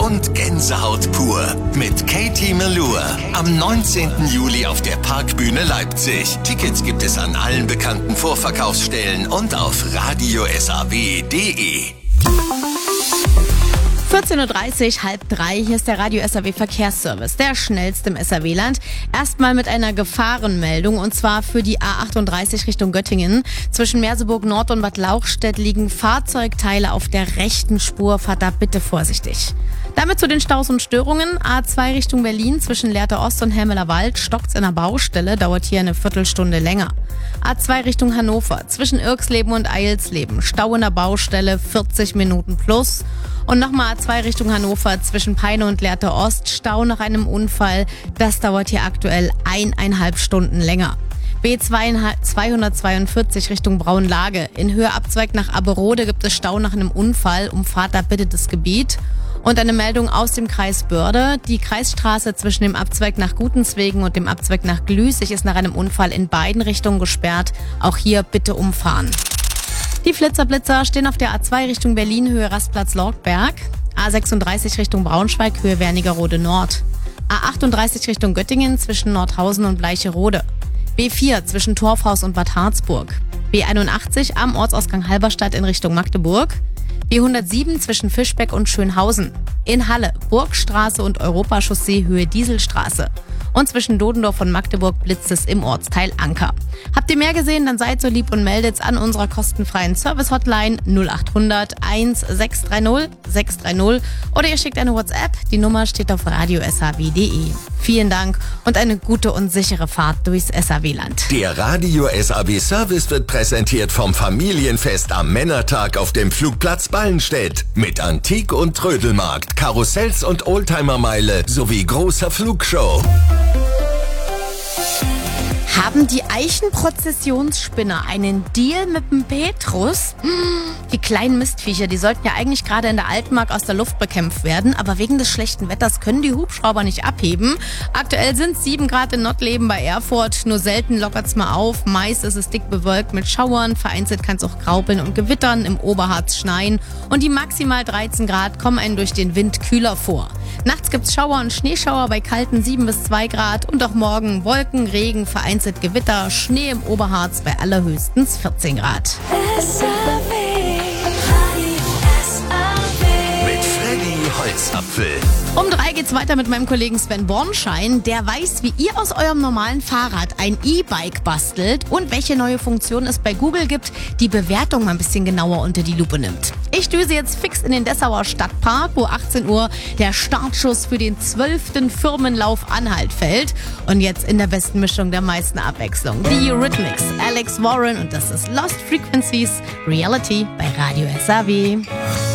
und Gänsehaut pur mit Katie Melua. Am 19. Juli auf der Parkbühne Leipzig. Tickets gibt es an allen bekannten Vorverkaufsstellen und auf radiosaw.de. 14.30 Uhr, 2:30, hier ist der Radio SAW Verkehrsservice, der schnellste im SAW-Land. Erstmal mit einer Gefahrenmeldung, und zwar für die A38 Richtung Göttingen. Zwischen Merseburg Nord und Bad Lauchstädt liegen Fahrzeugteile auf der rechten Spur. Fahrt da bitte vorsichtig. Damit zu den Staus und Störungen. A2 Richtung Berlin zwischen Lehrte Ost und Helmeler Wald stockt's in der Baustelle, dauert hier eine Viertelstunde länger. A2 Richtung Hannover zwischen Irksleben und Eilsleben, Stau in der Baustelle, 40 Minuten plus. Und nochmal A2 Richtung Hannover zwischen Peine und Lehrte Ost, Stau nach einem Unfall, das dauert hier aktuell 1,5 Stunden länger. B242 Richtung Braunlage. In Höhe Abzweig nach Aberode gibt es Stau nach einem Unfall. Umfahrt da bitte das Gebiet. Und eine Meldung aus dem Kreis Börde. Die Kreisstraße zwischen dem Abzweig nach Gutenswegen und dem Abzweig nach Glüßig ist nach einem Unfall in beiden Richtungen gesperrt. Auch hier bitte umfahren. Die Flitzer stehen auf der A2 Richtung Berlin, Höhe Rastplatz Lortberg. A36 Richtung Braunschweig, Höhe Wernigerode Nord. A38 Richtung Göttingen zwischen Nordhausen und Bleicherode. B4 zwischen Torfhaus und Bad Harzburg. B81 am Ortsausgang Halberstadt in Richtung Magdeburg. B107 zwischen Fischbeck und Schönhausen. In Halle, Burgstraße und Europachaussee, Höhe Dieselstraße. Und zwischen Dodendorf und Magdeburg blitzt es im Ortsteil Anker. Habt ihr mehr gesehen, dann seid so lieb und meldet's an unserer kostenfreien Service-Hotline 0800 1630 630 oder ihr schickt eine WhatsApp. Die Nummer steht auf radiosaw.de. Vielen Dank und eine gute und sichere Fahrt durchs SAW-Land. Der Radio SAW Service wird präsentiert vom Familienfest am Männertag auf dem Flugplatz Ballenstedt. Mit Antik- und Trödelmarkt, Karussells und Oldtimermeile sowie großer Flugshow. Haben die Eichenprozessionsspinner einen Deal mit dem Petrus? Die kleinen Mistviecher, die sollten ja eigentlich gerade in der Altmark aus der Luft bekämpft werden, aber wegen des schlechten Wetters können die Hubschrauber nicht abheben. Aktuell sind es 7 Grad in Nottleben bei Erfurt, nur selten lockert's mal auf. Meist ist es dick bewölkt mit Schauern, vereinzelt kann es auch graupeln und gewittern, im Oberharz schneien und die maximal 13 Grad kommen einen durch den Wind kühler vor. Nachts gibt's Schauer und Schneeschauer bei kalten 7 bis 2 Grad und auch morgen Wolken, Regen, vereinzelt Gewitter, Schnee im Oberharz bei allerhöchstens 14 Grad. Mit Freddy Holzapfel. Um 3 geht's weiter mit meinem Kollegen Sven Bornschein. Der weiß, wie ihr aus eurem normalen Fahrrad ein E-Bike bastelt und welche neue Funktion es bei Google gibt, die Bewertung mal ein bisschen genauer unter die Lupe nimmt. Ich düse jetzt fix in den Dessauer Stadtpark, wo 18 Uhr der Startschuss für den 12. Firmenlauf Anhalt fällt. Und jetzt in der besten Mischung der meisten Abwechslung. Die Eurythmics, Alex Warren und das ist Lost Frequencies, Reality bei Radio SAW.